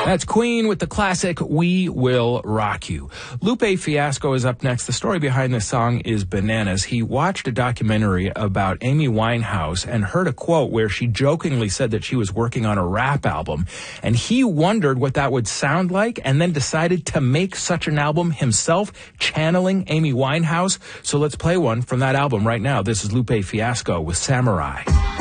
That's Queen with the classic We Will Rock You. Lupe Fiasco is up next. The story behind this song is bananas. He watched a documentary about Amy Winehouse and heard a quote where she jokingly said that she was working on a rap album. And he wondered what that would sound like and then decided to make such an album himself, channeling Amy Winehouse. So let's play one from that album right now. This is Lupe Fiasco with Samurai.